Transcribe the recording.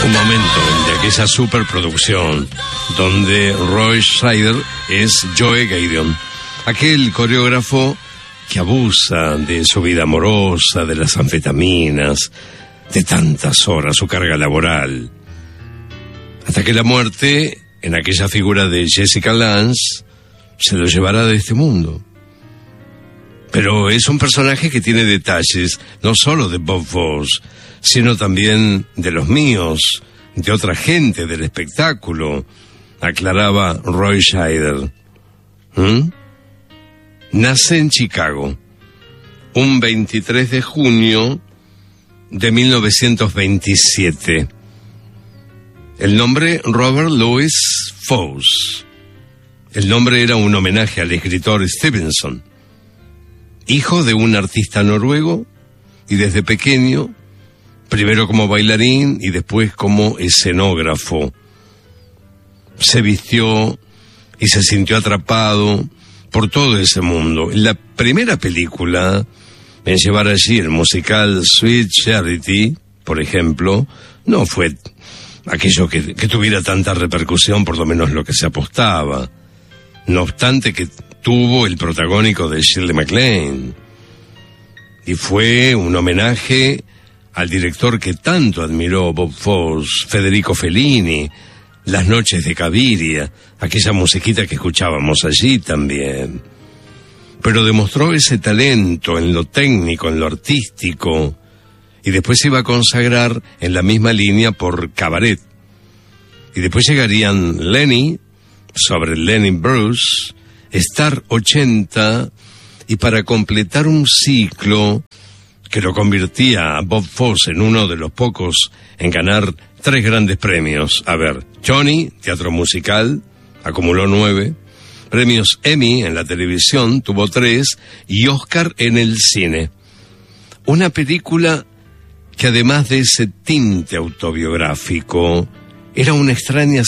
Un momento de aquella superproducción donde Roy Scheider es Joe Gideon, aquel coreógrafo que abusa de su vida amorosa, de las anfetaminas, de tantas horas, su carga laboral, hasta que la muerte, en aquella figura de Jessica Lange, se lo llevará de este mundo. Pero es un personaje que tiene detalles, no solo de Bob Fosse, sino también de los míos, de otra gente del espectáculo, aclaraba Roy Scheider. Nace en Chicago, un 23 de junio de 1927. El nombre Robert Louis Fosse. El nombre era un homenaje al escritor Stevenson, hijo de un artista noruego, y desde pequeño, primero como bailarín y después como escenógrafo, se vistió y se sintió atrapado por todo ese mundo. La primera película en llevar allí el musical Sweet Charity, por ejemplo, no fue aquello que tuviera tanta repercusión, por lo menos lo que se apostaba. No obstante que tuvo el protagónico de Shirley MacLaine, y fue un homenaje al director que tanto admiró Bob Fosse, Federico Fellini, Las noches de Cabiria, aquella musiquita que escuchábamos allí también. Pero demostró ese talento en lo técnico, en lo artístico, y después se iba a consagrar en la misma línea por Cabaret. Y después llegarían Lenny, sobre Lenny Bruce, Star 80, y para completar un ciclo que lo convertía a Bob Fosse en uno de los pocos en ganar 3 grandes premios. A ver, Johnny, teatro musical, acumuló 9, premios Emmy en la televisión, tuvo 3, y Oscar en el cine. Una película que además de ese tinte autobiográfico, era una extraña